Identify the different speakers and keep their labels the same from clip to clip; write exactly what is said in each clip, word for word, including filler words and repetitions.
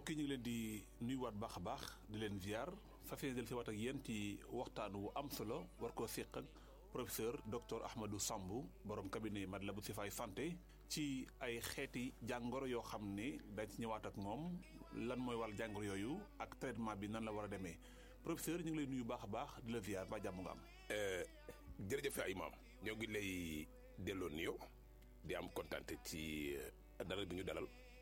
Speaker 1: mbokk yi ñu ngi leen di nuyuwaat baax a baax di leen ziar fas yéene del si waat ak yéen ci waxtaan wu am solo war koo séq ak professeur docteur Ahmadou Samb borom cabinet Matlaboul Chifaay santé ci ay xeeti jàngoro yoo xam ne dañ ci ñëwaat ak moom lan mooy wàll jàngoro yooyu ak traitement bi nan la war a demee professeur ñu ngi lay nuyu baax a baax di la ziar ba jàmm nga am.
Speaker 2: jërëjëf ay maam ñoo ngi lay delloo nuyoo di am kontaante ci dalal bi ñu dalal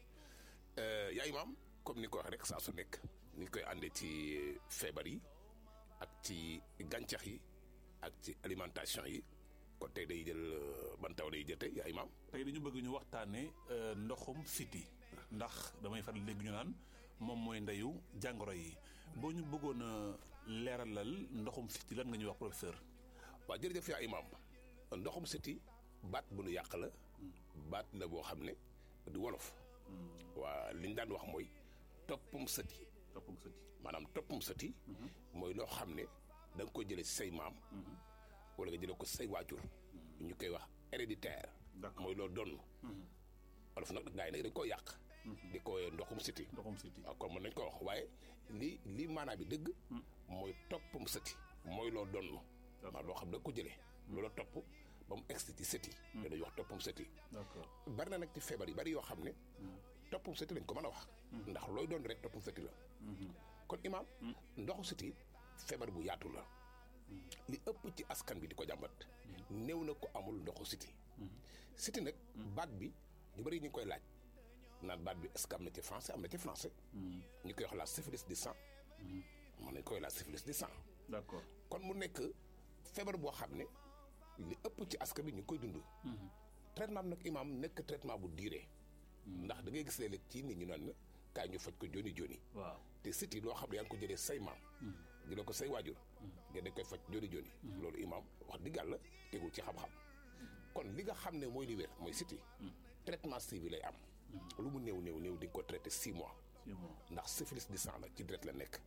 Speaker 2: yaay maam comme ni ko wax rek saa su nekk ni koy àndee ci feebar yi ak ci gàncax yi ak ci alimentation yi kon tey day jël ban taw day jël tey yaay maam.
Speaker 1: tey dañu bëgg ñu waxtaanee ndoxum siti ndax damay faral dégg ñu naan moom mooy ndeyu jàngoro yi boo ñu bëggoon a leeralal ndoxum siti lan nga ñuy wax professeur.
Speaker 2: waaw jërëjëf yaay maam ndoxum siti baat bu nu yàq la baat la boo xam ne du wolof. waa li ñu daan wax mooy toppum sëti.
Speaker 1: toppum sëti
Speaker 2: maanaam toppum sëti. mooy loo xam ne da nga ko jëlee ci say maam. wala nga jëlee ko say waajur. ñu koy wax héréditaire. mooy loo donn. wolof nag gars yi nag dañ koo yàq. di ko ndoxum sëti.
Speaker 1: ndoxum sëti
Speaker 2: waaw kon mën nañ ko wax waaye li li maanaam bi dëgg. mooy toppum sëti. mooy loo donn. maanaam loo xam da nga ko jëlee. loola topp ba mu egsi ci sëti. da dañuy wax toppum sëti.
Speaker 1: d'accord
Speaker 2: bari na nag ci feebar yi bari yoo xam ne. toppum sëti lañ ko mën a wax. ndax looy doon rek toppum sëti la. kon imaam. ndoxu sëti feebar bu yaatu la. li ëpp ci askan bi di ko jàmbat. néew na ko amul ndoxu sëti. sëti nag. baat bi ñu bari ñu ngi koy laaj. naan baat bi est-ce que am na ci français am na ci français. ñu koy wax la syphilis du sang. mën nañ koy la syphilis du sang.
Speaker 1: d'accord
Speaker 2: kon mu nekk feebar boo xam ne li ëpp ci askan bi ñu ngi koy dund. traitement bi nag imaam nekk traitement bu diire. ndax da ngay gis léeg-léeg ci nit ñu naan kaay ñu faj ko joni joni.
Speaker 1: waaw
Speaker 2: te siti loo xam ne yaa ngi ko jëlee say maam. jëlee ko say waajur. nga dañ koy faj joni joni. loolu imaam wax dëgg yàlla tegul ci xam-xam. kon li nga xam ne mooy li wér mooy siti traitement suivi lay am. lu mu néew néew néew di nga ko traité six mois.
Speaker 1: six mois
Speaker 2: ndax syphilis du sang la ci deret la nekk.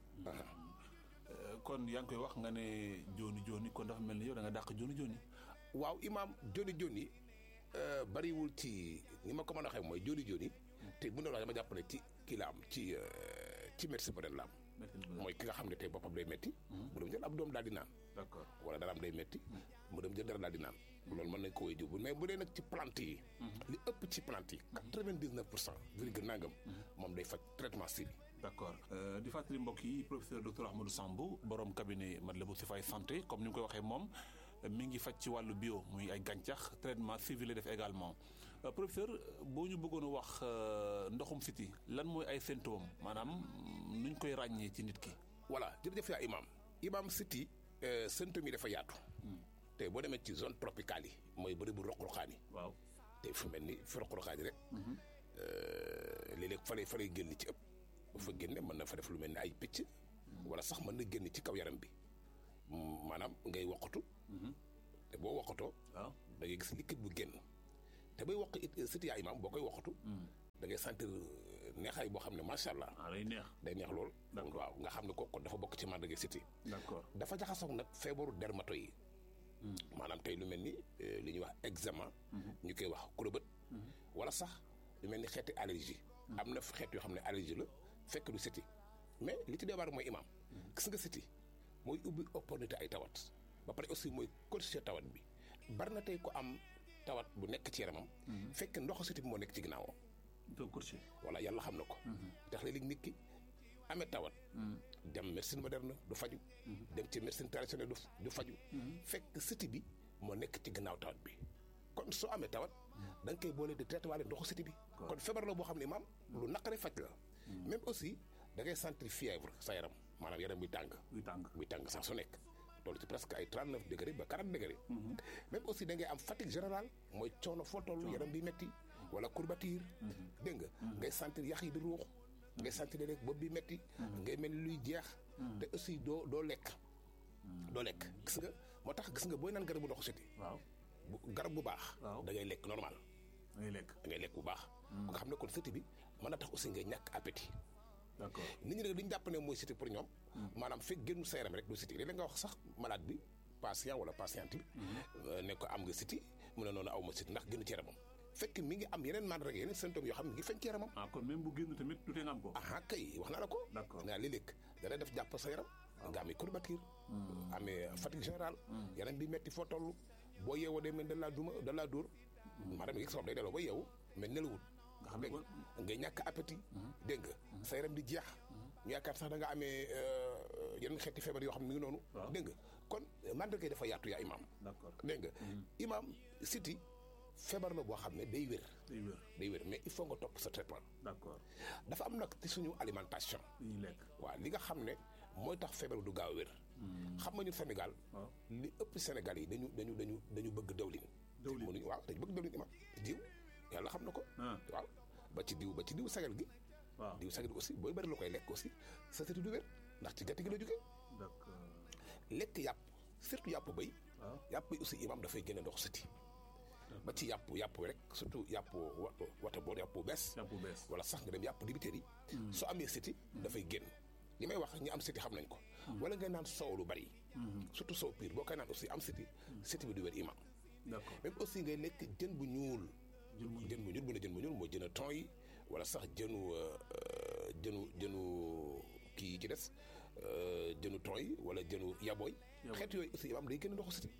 Speaker 1: kon yaa ngi koy wax nga ne joni joni kon dafa mel ni yow da nga dàq joni joni.
Speaker 2: waaw imaam joni joni bariwul ci ni ma ko mën a waxee mooy joni joni. te mën na wax dama jàpp ne ci kii la am ci ci médecine moderne la am. mooy ki nga xam ne tey boppam day metti mu dem jël ab doom daal di naan.
Speaker 1: d'accord
Speaker 2: wala dara am day metti mu dem jël dara daal di naan. loolu mën nañ ko wéy jiw mais bu dee nag ci plante yi. li ëpp ci plante yi. quatre-vingt-dix-neuf pour cent virgule nangam. moom day faj traitement suivi.
Speaker 1: d'accord di fàttali mbokk yi professeur docteur Ahmadou Samb borom cabinet Matlaboul Chifaay santé comme ni mu koy waxee moom mi ngi faj ci wàllu bio muy ay gàncax traitement suivi la def également professeur boo ñu bëggoon a wax ndoxum siti lan mooy ay symptômes maanaam nuñ koy ràññee ci nit ki.
Speaker 2: voilà jërëjëf yaa imaam imaam siti symptômes yi dafa yaatu. te boo demee ci zone tropicale yi mooy bëri bu roq-roqaan yi.
Speaker 1: waaw
Speaker 2: te fu mel ni fi roq-roqaan yi rek. léeg-léeg fa lay fa lay génn ci ëpp. bu fa génne mën na fa def lu mel ni ay picc. wala sax mën na génn ci kaw yaram bi. maanaam ngay woqatu. te boo woqatoo.
Speaker 1: waaw
Speaker 2: da ngay gis liquide bu génn. te bay woq it siti yaa imaam boo koy woqatu. da ngay sentir neexaay boo xam ne macha allah.
Speaker 1: ah day neex
Speaker 2: day neex lool.
Speaker 1: d'accord
Speaker 2: waaw nga xam ne ko kon dafa bokk ci màndarga siti.
Speaker 1: d'accord
Speaker 2: dafa jaxasoog nag feebaru dermato yi. maanaam tey lu mel ni li ñuy wax eczéma. ñu koy wax kurobët. wala sax lu mel ni xeeti allergie. am na xeet yoo xam ne allergie la fekk du siti mais li ci débar mooy imaam. gis nga siti mooy ubbi opportunité ay tawat. ba pare aussi mooy corriger tawat bi bari na tey ko am tawat bu nekk ci yaramam. fekk ndoxu siti bi moo nekk ci ginnaawam.
Speaker 1: donc corriger.
Speaker 2: voilà yàlla xam na ko. tax léeg-léeg nit ki amee tawat. dem médecine moderne du faju. dem ci médecine traditionnelle du faju. fekk siti bi moo nekk ci gannaaw tawat bi. kon soo amee tawat. da nga koy boole di traité waale ndoxu siti bi. kon feebar la boo xam ne maam lu naqare faj la. même aussi da ngay sentir fièvre sa yaram maanaam yaram buy tàng.
Speaker 1: buy tàng
Speaker 2: buy tàng sax su nekk. toll ci presque ay trente-neuf degré ba quarante degré. même aussi da ngay am fatigue générale mooy coono foo toll yaram bi metti wala courbature. dégg nga ngay sentir yax yi di ruux. ngay sentir léeg-léeg bopp bi metti ngay mel ni luy jeex. te aussi doo doo lekk. doo lekk gis nga moo tax gis nga booy naan garabu ndoxu siti.
Speaker 1: waaw
Speaker 2: garab bu baax.
Speaker 1: waaw
Speaker 2: da ngay lekk normal.
Speaker 1: da ngay lekk
Speaker 2: da ngay lekk bu baax. nga xam ne kon siti bi mën na tax aussi ngay ñàkk appétit.
Speaker 1: d'accord
Speaker 2: nit ñi nag li ñu jàpp ne mooy siti pour ñoom. maanaam fekk génnu sa yaram rek du siti léeg-léeg nga wax sax malade bi patient wala patiente bi. ne ko am nga siti mu ne noonu aw ma siti ndax génn ci yaramam. fekk mi ngi am yeneen mandarga yeneen symptômes yoo xam ne ngi feeñ ci yaramam.
Speaker 1: ah kon même bu génn tamit du tee nga am ko.
Speaker 2: ah kay wax naa la ko.
Speaker 1: d'accord
Speaker 2: naa léeg-léeg dana def jàpp sa yaram. nga amee courbature. amee fatigue générale. yaram bi metti foo toll. boo yeewoo day mel da laa duma da laa dóor. maanaam yëg sa bopp day delloo ba yeewu mais nelawul.
Speaker 1: nga xam ne kon
Speaker 2: ngay ñàkk appétit. dégg nga sa yaram di jeex. ñu yaakaar sax da nga amee yeneen xeeti feebar yoo xam ne mi ngi noonu. dégg nga kon mandarga dafa yaatu yaa imaam.
Speaker 1: d'accord
Speaker 2: dégg nga imaam siti feebar la boo xam ne day wér.
Speaker 1: day wér
Speaker 2: day wér mais il faut nga topp sa traitement.
Speaker 1: d'accord
Speaker 2: dafa am nag ci suñu alimentation.
Speaker 1: li ñuy lekk.
Speaker 2: waaw li nga xam ne mooy tax feebar du gaaw a wér. xam nga ñu Sénégal. li ëpp Sénégal yi dañu dañu dañu dañu bëgg dawlin.
Speaker 1: dawlin
Speaker 2: mënuñu waaw dañu bëgg dawlin imaam diw yàlla xam na ko. waaw ba ci diw ba ci diw sagal gi.
Speaker 1: waaw
Speaker 2: diw sagal gi aussi booy bëri la koy lekk aussi sa siti du wér ndax ci gerte gi la jógee.
Speaker 1: d'accord
Speaker 2: lekk yàpp surtout yàpp béy.
Speaker 1: waaw
Speaker 2: yàpp bi aussi imaam dafay génne ndox siti ba ci yàpp yàpp rek surtout yàpp wata wata boor yàpp bu bees.
Speaker 1: yàpp bu bees
Speaker 2: wala sax nga dem yàpp dibiteer yi. soo amee siti dafay génn. li may wax ñi am siti xam nañ ko. wala ngay naan soow lu bari. surtout soow piir boo koy naan aussi am siti siti bi du wér imaam.
Speaker 1: d'accord
Speaker 2: même aussi ngay lekk jën bu ñuul. jën bu ñuul bu ne jën bu ñuul mooy jën a ton yi wala sax jënu jënu jënu kii yi ci des jënu ton yi wala jënu yabooy. xeet yooyu aussi imaam day gën a ndoxu siti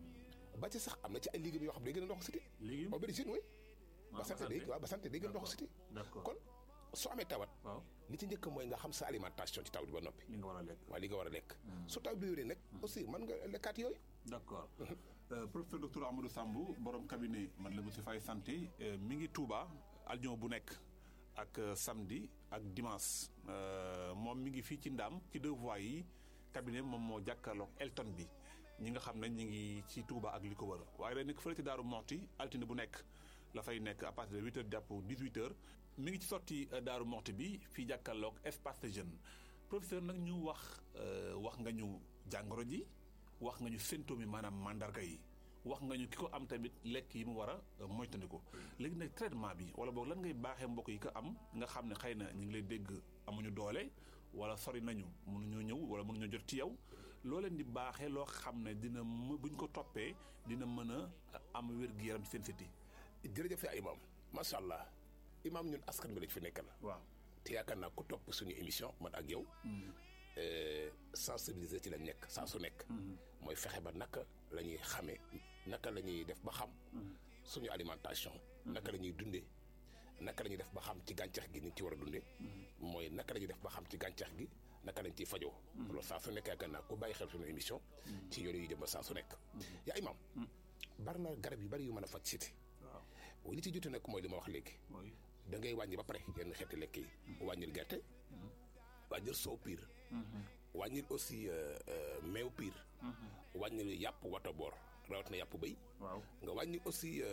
Speaker 2: ba ci sax am na ci ay légumes yoo xam ne day gën a ndoxu siti.
Speaker 1: légumes
Speaker 2: aubergine oui. ba santé day waaw ba santé day gën a ndoxu siti.
Speaker 1: d'accord
Speaker 2: kon soo amee tawat.
Speaker 1: waaw
Speaker 2: li ci njëkk mooy nga xam sa alimentation ci taw bi ba noppi.
Speaker 1: li nga war a lekk
Speaker 2: waaw li nga war a lekk. su taw bi wéree nag. aussi mën nga lekkaat yooyu.
Speaker 1: d'accord professeur docteur Ahmadou Sambou borom cabinet Matlaboul Chifaay santé mi ngi Touba aljuma bu nekk ak samedi ak dimanche moom mi ngi fii ci Ndaam ci deux voies yi cabinet moom moo jàkkaarloog Elton bi ñi nga xam ne ñi ngi ci Touba ak li ko wër waaye day nekk fële ci Daaru Moxti altine bu nekk la fay nekk à partir de huit heures jàpp dix-huit heures mi ngi ci sotti Daaru Moxti bi fii jàkkaarloog espace de jeune professeur nag ñu wax wax nga ñu jàngoro ji wax nga ñu symptômes yi maanaam mandarga yi wax nga ñu ki ko am tamit lekk yi mu war a moytandiku léegi nag traitement bi wala boog lan ngay baaxee mbokk yi ko am nga xam ne xëy na ñu ngi lay dégg amuñu doole wala sori nañu mënuñoo ñëw wala mënuñoo jot ci yow loo leen di baaxee loo xam ne dina m buñ ko toppee dina mën a am wér-gu-yaram ci seen siti.
Speaker 2: jërëjëf yaa imaam macha allah imaam ñun askan bi lañ fi nekkal.
Speaker 1: waaw
Speaker 2: te yaakaar naa ku topp suñu émission man ak yow. sensibiliser ci lañ nekk saa su nekk. mooy fexe ba naka la ñuy xamee naka la ñuy def ba xam. suñu alimentation. naka la ñuy dundee naka la ñuy def ba xam ci gàncax gi ni ci war a dundee. mooy naka la ñuy def ba xam ci gàncax gi naka lañ ciy fajoo. loolu saa su nekk yaakaar naa ku bàyyi xel suñu émission. ci yoonu yi jëm ba saa su nekk. yaa imaam. bari na garab yu bari yu mën a faj siti. waaw li ci jote nag mooy li ma wax léegi. da ngay wàññi ba pare yenn xeeti lekk yi. wàññil gerte. wàññil soow piir. wàññil aussi meew piir. wàññil yàpp wata boor rawatina yàpp béy.
Speaker 1: waaw
Speaker 2: nga wàññi aussi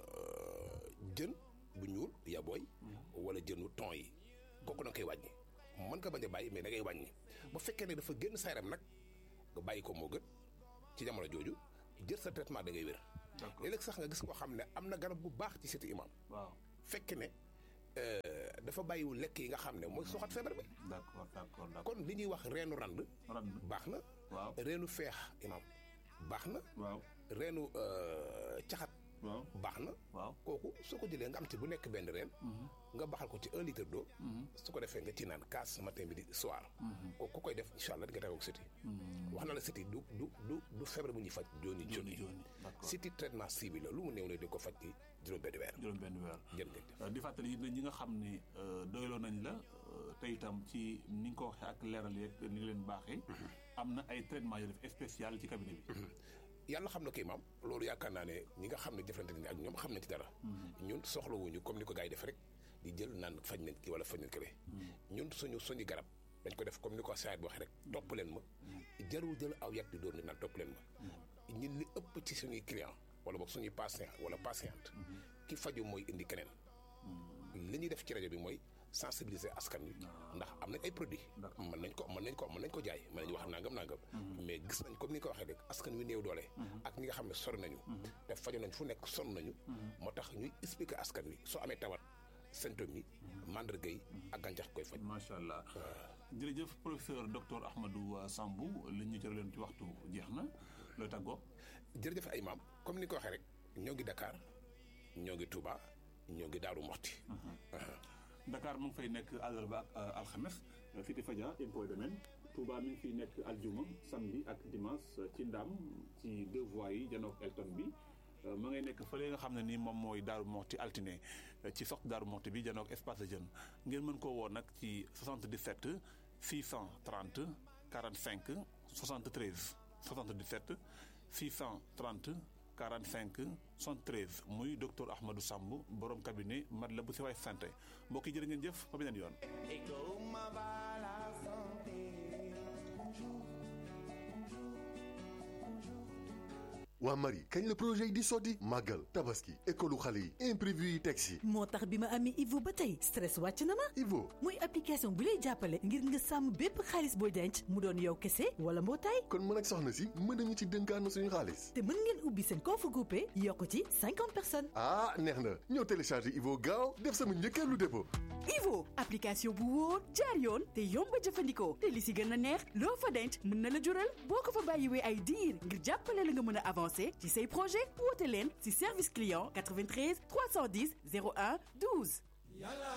Speaker 2: jën bu ñuul yabooy. wala jënu ton yi. kooku da nga koy wàññi. mën nga bañ a bàyyi mais da ngay wàññi. bu fekkee ne dafa génn sa yaram nag nga bàyyi ko moo gën ci jamono jooju jël sa traitement da ngay wér. léeg-léeg sax nga gis koo xam ne am na garab bu baax ci siti imaam.
Speaker 1: waaw
Speaker 2: fekk ne dafa bàyyiwul lekk yi nga xam ne mooy soxat feebar bi.
Speaker 1: d'accord d'accord d'accord
Speaker 2: kon li ñuy wax reenu rand.
Speaker 1: rand
Speaker 2: baax na.
Speaker 1: waaw
Speaker 2: reenu feex imaam baax na.
Speaker 1: waaw
Speaker 2: reenu caxat.
Speaker 1: waaw
Speaker 2: baax na.
Speaker 1: waaw
Speaker 2: kooku soo ko jëlee nga am ci bu nekk benn reen. nga baxal ko ci un litre d'eau. su ko defee nga ci naan kaas matin midi soir. kooku ku koy def incha allah di nga tawoo ak siti. wax na la siti du du du du feebar bu ñuy faj. jooni jooni siti traitement ciblé la lu mu néew ne di ko faj ci juróom-benn weer.
Speaker 1: juróom-benn weer
Speaker 2: jërë ngeen jëf.
Speaker 1: di fàttali it ñi nga xam ne doyloo nañ la te itam ci ni nga ko waxee ak leeral yeeg ni nga leen baaxee. am na ay traitement yu def spécial ci cabinet bi.
Speaker 2: yàlla xam na kii maam loolu yaakaar naa ne ñi nga xam ne jëflante ni ak ñoom xam nañ ci dara. ñun soxlawuñu comme ni ko gars yi def rek di jël naan faj nañ ki wala faj nañ kële. ñun suñu suñu garab dañ ko def comme ni ko saayit bi waxee rek topp leen ma jarul jël aw yàq di doon ni naan topp leen ma. ñun li ëpp ci suñuy client wala boog suñuy patient wala patiente ki faju mooy indi keneen. li ñuy def ci rajo bi mooy sensibiliser askan wi ndax am nañ ay produits. mën nañ ko mën nañ ko mën nañ ko jaay mën nañu wax nangam nangam. mais gis nañ comme ni nga ko waxee rek askan wi néew doole. ak ñi nga xam ne sori nañu. te faju nañ fu nekk sonn nañu. moo tax ñuy expliquer askan wi soo amee tawat symptômes yi mandarga yi ak gàncax koy faj.
Speaker 1: macha allah jërëjëf professeur docteur Ahmadou Sambou li ñu jëlee leen ci waxtu jeex na looy tàggoo.
Speaker 2: jërëjëf ay maam comme ni nga ko waxee rek ñoo ngi Dakar ñoo ngi Touba ñoo ngi Daaru Moxti.
Speaker 1: Dakar mu ngi fay nekk àllarba ak alxames Cité Fadia impôt domaine Touba mi ngi fiy nekk aljuma samedi ak dimanche ci Ndam ci deux voies yi janook Elton bi ma ngay nekk fële nga xam ne ni moom mooy Daaru Moxti altine ci sox Daaru Moxti bi janook espace de jeune ngeen mën koo woo nag ci soixante-dix-sept six cent trente quarante-cinq soixante-treize soixante-dix-sept six cent trente quarante-cinq soixante-treize muy docteur Ahmadou Samb borom cabinet Matlaboul Chifaay santé mbokk yi jërë ngeen jëf ba beneen yoon.
Speaker 3: waa Marie kañ la projet yi di sotti màggal tabaski école xale yi imprévu yi teg si
Speaker 4: moo tax bi ma amee Ivo ba tey stress wàcc na ma.
Speaker 3: Ivo
Speaker 4: muy application bu lay jàppale ngir nga sàmm bépp xaalis booy denc mu doon yow kese wala mbootaay.
Speaker 3: kon mën ak soxna si mën nañu ci dënkaan na suñu xaalis.
Speaker 4: te mën ngeen ubbi seen compte groupé yokk ci cinquante personnes.
Speaker 3: ah neex na ñëw télécharger Ivo gaaw def sama njëkkeelu dépôt.
Speaker 4: Ivo application bu wóor jaar yoon te yomb a jëfandikoo te li si gën a neex loo fa denc mën na la jural boo ko fa bàyyiwee ay diir ngir jàppale la nga mën a avancer ci say projet woote leen ci service client quatre-vingt-treize trois cent dix zéro un douze.